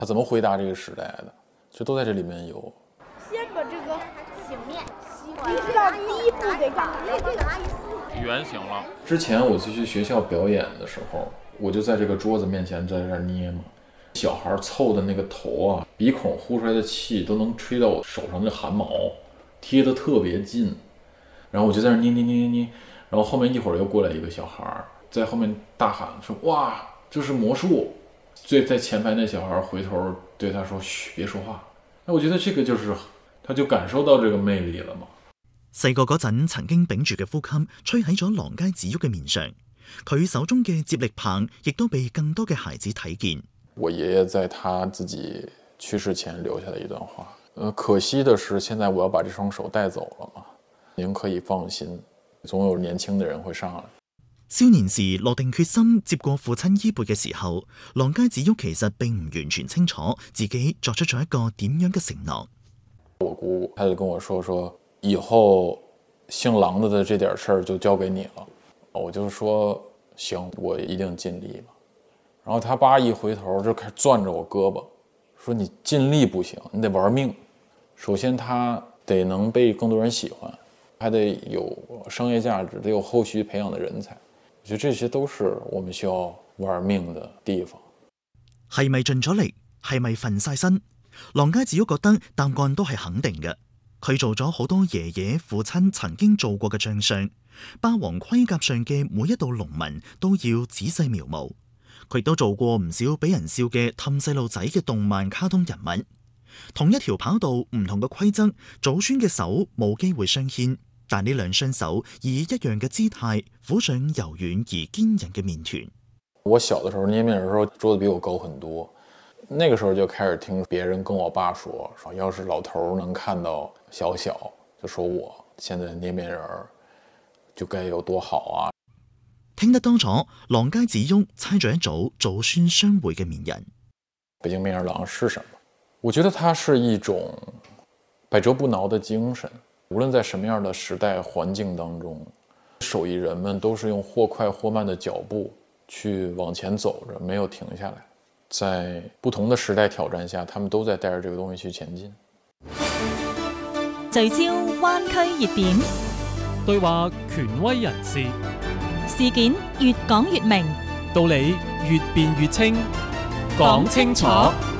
他怎么回答这个时代的，这都在这里面有。 先把这个醒面， 你知道第一步得干嘛？ 圆形了。 之前我去学校表演的时候，我就在这个桌子面前在这儿捏嘛，小孩凑的那个头啊，鼻孔呼出来的气都能吹到我手上的汗毛，贴得特别近。然后我就在那儿捏，然后后面一会儿又过来一个小孩在后面大喊说：“哇，这是魔术！”最在前排那小孩回頭對他說：“噓，別說話。”我覺得這個就是，他就感受到這個魅力了嘛。 細個嗰陣曾經屏住嘅呼吸吹喺咗郎佳子旭嘅面上，佢手中嘅接力棒亦都被更多嘅孩子睇見。 我爺爺在他自己去世前留下的一段話，可惜的是現在我要把這雙手帶走了嘛。您可以放心，總有年輕的人會上來。 少年時落定決心接過父親衣缽嘅時候，郎佳子旭其實並唔完全清楚自己作出咗一個點樣嘅承諾。 我姑他就跟我說以後姓郎的這點事兒就交給你了。我就說行，我一定盡力嘛。然後他爸一回頭就開始攥着我胳膊，說你盡力不行，你得玩命。首先他得能被更多人喜歡，還得有商業價值，得有後續培養的人才。我覺得這些都是我們需要玩命的地方。 係咪盡咗力？係咪瞓晒身？郎佳子旭覺得答案都係肯定嘅。佢做咗好多爺爺父親曾經做過嘅將相，霸王盔甲上嘅每一道龍紋都要仔細描摹。佢亦都做過唔少俾人笑嘅氹細路仔嘅動漫卡通人物。同一條跑道唔同嘅規則，祖孫嘅手冇機會相牽。但呢兩雙手以一樣嘅姿態撫上柔軟而堅韌嘅麵團。 我小的時候捏面人的時候，桌子比我高很多，那個時候就開始聽別人跟我爸說要是老頭能看到小小，就說我現在捏面人就該有多好啊。 聽得多咗，郎佳子旭猜咗一組祖孫相會嘅面人。 北京面人郎是什麼？我覺得它是一種百折不撓的精神。無論在什麼樣的時代環境當中，手藝人們都是用或快或慢的腳步去往前走着，沒有停下來。在不同的時代挑戰下，他們都在帶着這個東西去前進。 聚焦灣區熱點， 對話權威人士， 事件越講越明， 道理越辯越清，講清楚。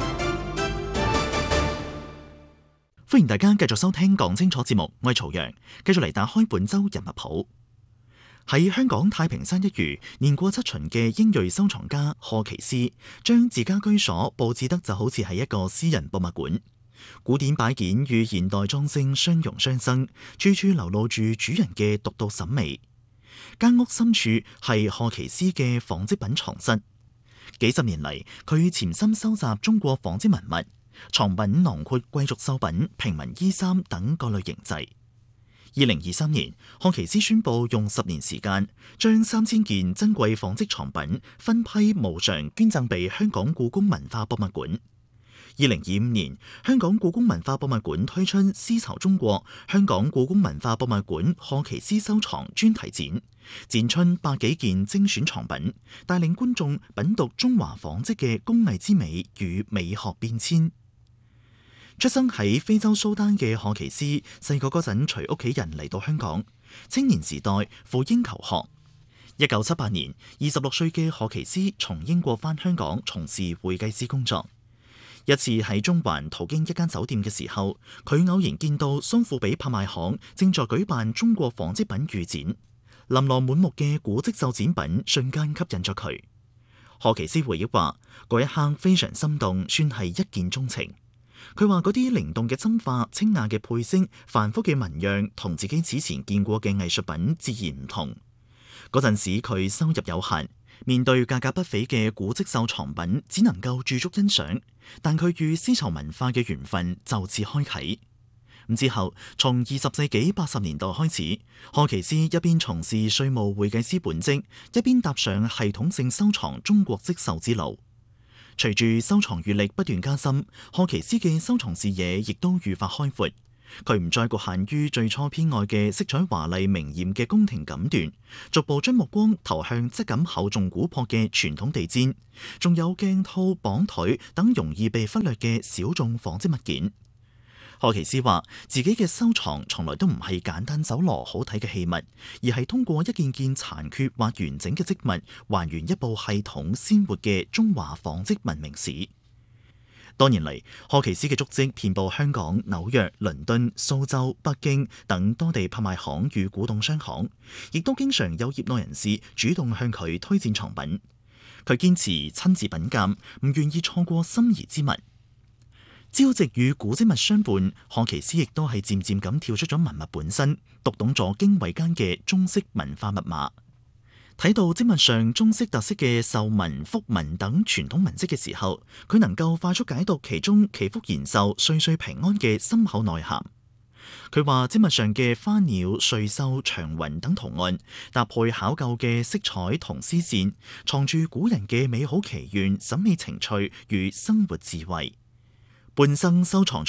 歡迎大家繼續收聽講清楚節目，我係曹陽，繼續嚟打開本周人物譜。喺香港太平山一隅年過七旬嘅英裔收藏家賀其斯，將自家居所佈置得就好似係一個私人博物館，古典擺件與現代裝飾相融相生，處處流露住主人嘅獨到審美。間屋深處係賀其斯嘅紡織品藏室，幾十年嚟佢潛心收集中國紡織文物。藏品囊括貴族繡品、平民衣衫等各類形制。2023年，賀其斯宣布用10年時間，將3000件珍貴紡織藏品分批無償捐贈俾香港故宮文化博物館。2025年，香港故宮文化博物館推出絲綢中國香港故宮文化博物館賀其斯收藏專題展，展出100幾件精選藏品，帶領觀眾品讀中華紡織嘅工藝之美與美學變遷。出生喺非洲蘇丹嘅賀其斯，細個嗰陣隨屋企人嚟到香港，青年時代赴英求學。1978年，26歲嘅賀其斯從英國返香港從事會計師工作。一次喺中環途經一間酒店嘅時候，佢偶然見到蘇富比拍賣行正在舉辦中國紡織品預展，琳琅滿目嘅古蹟繡展品瞬間吸引咗佢。賀其斯回憶話：嗰一刻非常心動，算係一見鍾情。佢話嗰啲靈動嘅針法、清雅嘅配色、繁複嘅紋樣，同自己此前見過嘅藝術品自然唔同。嗰陣時佢收入有限，面對價格不菲嘅古蹟繡藏品，只能夠駐足欣賞。但佢與絲綢文化嘅緣分就此開啟。咁之後，從20世紀80年代開始，賀其斯一邊從事稅務會計師本職，一邊踏上系統性收藏中國織繡之路。隨住收藏閱歷不斷加深，賀其斯嘅收藏視野亦都愈發開闊。 佢唔再局限於最初偏愛嘅色彩華麗明豔嘅宮廷錦緞，逐步將目光投向質感厚重古樸嘅傳統地氈，仲有鏡套、綁腿等容易被忽略嘅小眾紡織物件。賀奇斯話：自己嘅收藏從來都唔係簡單搜羅好睇嘅器物，而係通過一件件殘缺或完整嘅織物，還原一部系統鮮活嘅中華紡織文明史。多年嚟，賀奇斯嘅足跡遍佈香港、紐約、倫敦、蘇州、北京等多地拍賣行與古董商行，亦都經常有業內人士主動向佢推薦藏品。佢堅持親自品鑑，唔願意錯過心儀之物。朝夕與古織物相伴，賀奇斯亦都係漸漸咁跳出咗文物本身，讀懂咗經緯間嘅中式文化密碼。睇到織物上中式特色嘅繡紋、覆紋等傳統紋飾嘅時候，佢能夠快速解讀其中祈福延壽、歲歲平安嘅深厚內涵。佢話織物上嘅花鳥、瑞獸、長雲等圖案，搭配考究嘅色彩同絲線，藏住古人嘅美好祈願、審美情趣與生活智慧。半生收藏